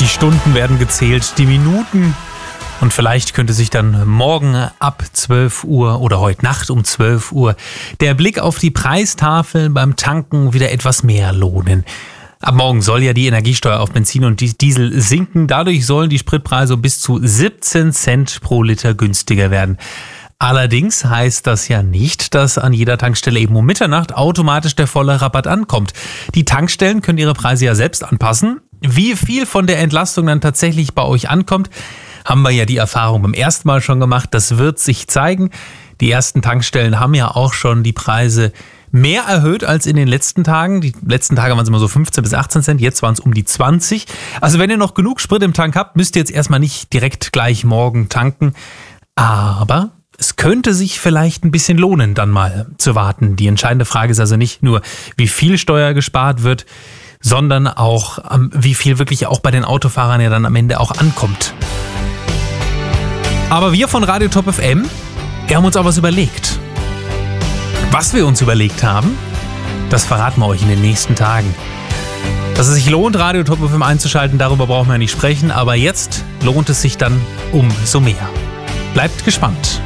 Die Stunden werden gezählt, die Minuten. Und vielleicht könnte sich dann morgen ab 12 Uhr oder heute Nacht um 12 Uhr der Blick auf die Preistafel beim Tanken wieder etwas mehr lohnen. Ab morgen soll ja die Energiesteuer auf Benzin und Diesel sinken. Dadurch sollen die Spritpreise bis zu 17 Cent pro Liter günstiger werden. Allerdings heißt das ja nicht, dass an jeder Tankstelle eben um Mitternacht automatisch der volle Rabatt ankommt. Die Tankstellen können ihre Preise ja selbst anpassen. Wie viel von der Entlastung dann tatsächlich bei euch ankommt, haben wir ja die Erfahrung beim ersten Mal schon gemacht. Das wird sich zeigen. Die ersten Tankstellen haben ja auch schon die Preise mehr erhöht als in den letzten Tagen. Die letzten Tage waren es immer so 15 bis 18 Cent, jetzt waren es um die 20. Also wenn ihr noch genug Sprit im Tank habt, müsst ihr jetzt erstmal nicht direkt gleich morgen tanken. Aber es könnte sich vielleicht ein bisschen lohnen, dann mal zu warten. Die entscheidende Frage ist also nicht nur, wie viel Steuer gespart wird, sondern auch, wie viel wirklich auch bei den Autofahrern ja dann am Ende auch ankommt. Aber wir von Radio Top FM, wir haben uns auch was überlegt. Was wir uns überlegt haben, das verraten wir euch in den nächsten Tagen. Dass es sich lohnt, Radio Top FM einzuschalten, darüber brauchen wir nicht sprechen. Aber jetzt lohnt es sich dann umso mehr. Bleibt gespannt.